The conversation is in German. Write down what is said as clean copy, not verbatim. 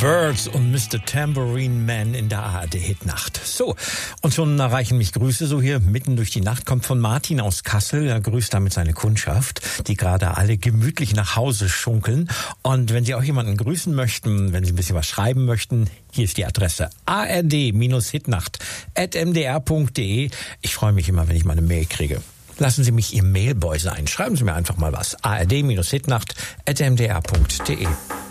Birds und Mr. Tambourine Man in der ARD-Hitnacht. So, und schon erreichen mich Grüße so hier mitten durch die Nacht. Kommt von Martin aus Kassel. Er grüßt damit seine Kundschaft, die gerade alle gemütlich nach Hause schunkeln. Und wenn Sie auch jemanden grüßen möchten, wenn Sie ein bisschen was schreiben möchten, hier ist die Adresse ard-hitnacht@mdr.de. Ich freue mich immer, wenn ich mal eine Mail kriege. Lassen Sie mich Ihr Mailboy sein. Schreiben Sie mir einfach mal was. ard-hitnacht@mdr.de.